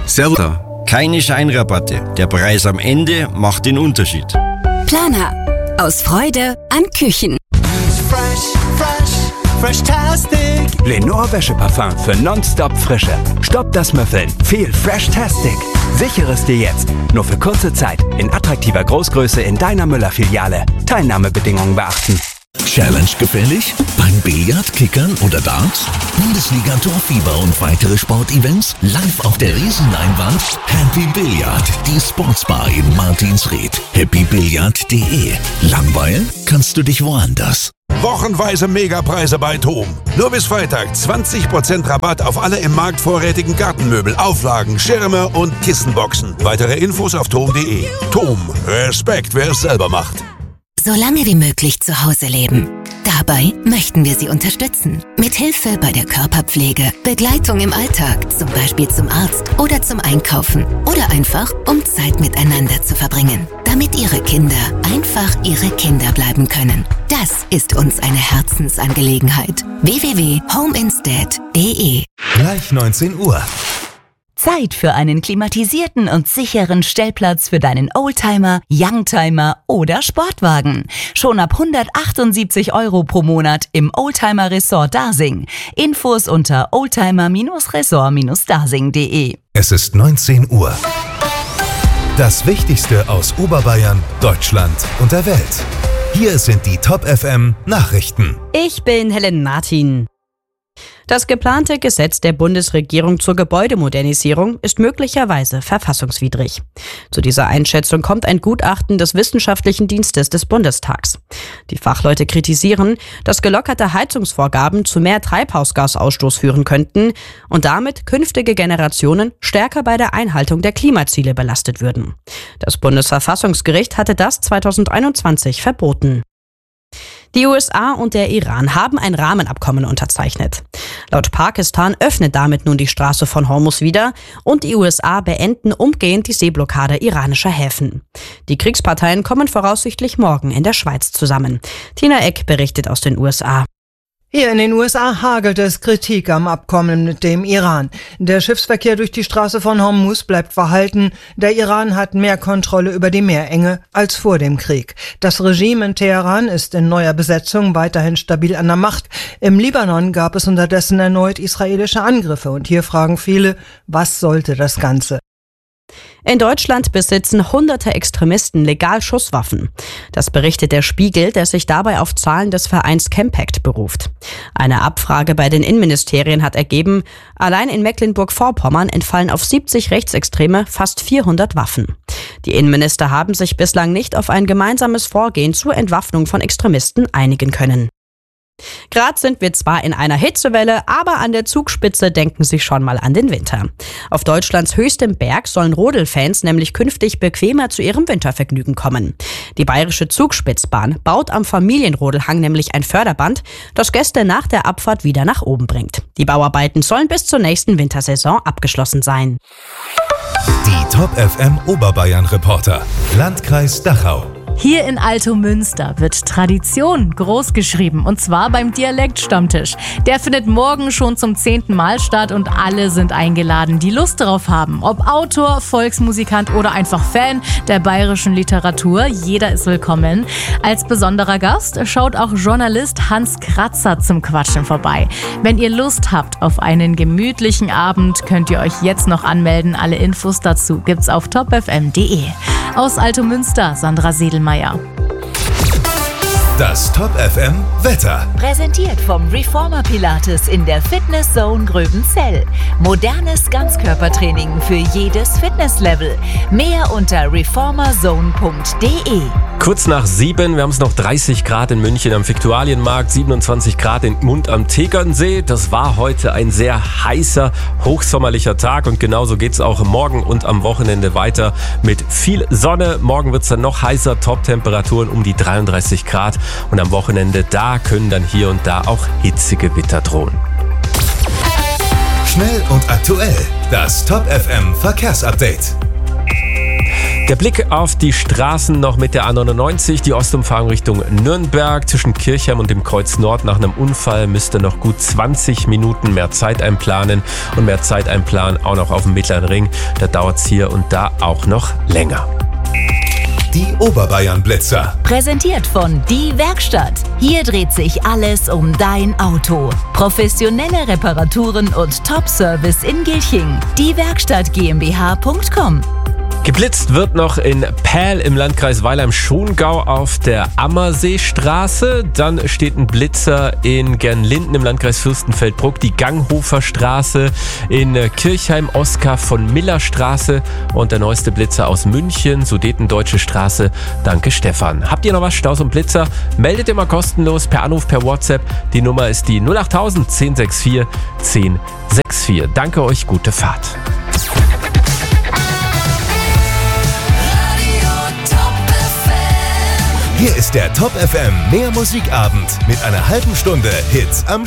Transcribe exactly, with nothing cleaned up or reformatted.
Servus. Keine Scheinrabatte. Der Preis am Ende macht den Unterschied. Planer. Aus Freude an Küchen. Fresh, fresh, fresh-tastic. Lenore Wäscheparfum für nonstop Frische. Stopp das Müffeln. Viel Fresh-tastic. Sichere es dir jetzt. Nur für kurze Zeit. In attraktiver Großgröße in deiner Müller-Filiale. Teilnahmebedingungen beachten. Challenge gefällig? Beim Billard, Kickern oder Darts? Bundesliga Torfieber und weitere Sportevents live auf der Riesenleinwand? Happy Billard, die Sportsbar in Martinsried. happy billard punkt de. Langweilen kannst du dich woanders. Wochenweise Megapreise bei TOM. Nur bis Freitag zwanzig Prozent Rabatt auf alle im Markt vorrätigen Gartenmöbel, Auflagen, Schirme und Kissenboxen. Weitere Infos auf tom punkt de. TOM. Respekt, wer es selber macht. So lange wie möglich zu Hause leben. Dabei möchten wir Sie unterstützen. Mit Hilfe bei der Körperpflege, Begleitung im Alltag, zum Beispiel zum Arzt oder zum Einkaufen. Oder einfach, um Zeit miteinander zu verbringen. Damit Ihre Kinder einfach Ihre Kinder bleiben können. Das ist uns eine Herzensangelegenheit. w w w punkt home instead punkt de. Gleich neunzehn Uhr. Zeit für einen klimatisierten und sicheren Stellplatz für deinen Oldtimer, Youngtimer oder Sportwagen. Schon ab hundertachtundsiebzig Euro pro Monat im Oldtimer Resort Dasing. Infos unter oldtimer Resort Dasing punkt de. Es ist neunzehn Uhr. Das Wichtigste aus Oberbayern, Deutschland und der Welt. Hier sind die Top F M Nachrichten. Ich bin Helen Martin. Das geplante Gesetz der Bundesregierung zur Gebäudemodernisierung ist möglicherweise verfassungswidrig. Zu dieser Einschätzung kommt ein Gutachten des Wissenschaftlichen Dienstes des Bundestags. Die Fachleute kritisieren, dass gelockerte Heizungsvorgaben zu mehr Treibhausgasausstoß führen könnten und damit künftige Generationen stärker bei der Einhaltung der Klimaziele belastet würden. Das Bundesverfassungsgericht hatte das zweitausendeinundzwanzig verboten. Die U S A und der Iran haben ein Rahmenabkommen unterzeichnet. Laut Pakistan öffnet damit nun die Straße von Hormuz wieder und die U S A beenden umgehend die Seeblockade iranischer Häfen. Die Kriegsparteien kommen voraussichtlich morgen in der Schweiz zusammen. Tina Eck berichtet aus den U S A. Hier in den U S A hagelt es Kritik am Abkommen mit dem Iran. Der Schiffsverkehr durch die Straße von Hormuz bleibt verhalten. Der Iran hat mehr Kontrolle über die Meerenge als vor dem Krieg. Das Regime in Teheran ist in neuer Besetzung weiterhin stabil an der Macht. Im Libanon gab es unterdessen erneut israelische Angriffe. Und hier fragen viele, was sollte das Ganze? In Deutschland besitzen hunderte Extremisten legal Schusswaffen. Das berichtet der Spiegel, der sich dabei auf Zahlen des Vereins Campact beruft. Eine Abfrage bei den Innenministerien hat ergeben, allein in Mecklenburg-Vorpommern entfallen auf siebzig Rechtsextreme fast vierhundert Waffen. Die Innenminister haben sich bislang nicht auf ein gemeinsames Vorgehen zur Entwaffnung von Extremisten einigen können. Gerade sind wir zwar in einer Hitzewelle, aber an der Zugspitze denken Sie schon mal an den Winter. Auf Deutschlands höchstem Berg sollen Rodelfans nämlich künftig bequemer zu ihrem Wintervergnügen kommen. Die Bayerische Zugspitzbahn baut am Familienrodelhang nämlich ein Förderband, das Gäste nach der Abfahrt wieder nach oben bringt. Die Bauarbeiten sollen bis zur nächsten Wintersaison abgeschlossen sein. Die Top F M Oberbayern Reporter. Landkreis Dachau. Hier in Altomünster wird Tradition großgeschrieben und zwar beim Dialektstammtisch. Der findet morgen schon zum zehnten Mal statt und alle sind eingeladen, die Lust darauf haben. Ob Autor, Volksmusikant oder einfach Fan der bayerischen Literatur, jeder ist willkommen. Als besonderer Gast schaut auch Journalist Hans Kratzer zum Quatschen vorbei. Wenn ihr Lust habt auf einen gemütlichen Abend, könnt ihr euch jetzt noch anmelden. Alle Infos dazu gibt's auf top f m punkt de. Aus Altomünster, Sandra Sedelmeier. Das Top F M Wetter. Präsentiert vom Reformer Pilates in der Fitness Zone Gröbenzell. Modernes Ganzkörpertraining für jedes Fitnesslevel. Mehr unter reformerzone punkt de. Kurz nach sieben, wir haben es noch dreißig Grad in München am Viktualienmarkt, siebenundzwanzig Grad in Mund am Tegernsee. Das war heute ein sehr heißer, hochsommerlicher Tag und genauso geht es auch morgen und am Wochenende weiter mit viel Sonne. Morgen wird es dann noch heißer, Top-Temperaturen um die dreiunddreißig Grad und am Wochenende, da können dann hier und da auch hitzige Gewitter drohen. Schnell und aktuell, das Top F M Verkehrsupdate. Der Blick auf die Straßen noch mit der A neunundneunzig, die Ostumfahrung Richtung Nürnberg. Zwischen Kirchheim und dem Kreuz Nord nach einem Unfall müsst ihr noch gut zwanzig Minuten mehr Zeit einplanen. Und mehr Zeit einplanen auch noch auf dem Mittleren Ring. Da dauert es hier und da auch noch länger. Die Oberbayern-Blitzer. Präsentiert von Die Werkstatt. Hier dreht sich alles um dein Auto. Professionelle Reparaturen und Top-Service in Gilching. Die Werkstatt GmbH Punkt com. Geblitzt wird noch in Pähl im Landkreis Weilheim-Schongau auf der Ammerseestraße. Dann steht ein Blitzer in Gernlinden im Landkreis Fürstenfeldbruck, die Ganghofer Straße, in Kirchheim Oskar von Miller Straße und der neueste Blitzer aus München, Sudetendeutsche Straße. Danke Stefan. Habt ihr noch was, Staus und Blitzer? Meldet ihr mal kostenlos per Anruf, per WhatsApp. Die Nummer ist die null acht null null eins sechs vier eins sechs vier. Danke euch, gute Fahrt. Hier ist der Top F M Mehr Musikabend mit einer halben Stunde Hits am